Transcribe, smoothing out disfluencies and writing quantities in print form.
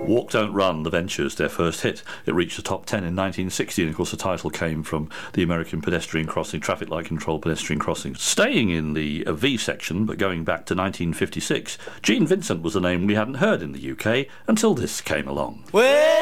Walk Don't Run, The Ventures, their first hit. It reached the top 10 in 1960, and of course the title came from the American pedestrian crossing, traffic light control pedestrian crossing. Staying in the V section, but going back to 1956, Gene Vincent was a name we hadn't heard in the UK until this came along. Well,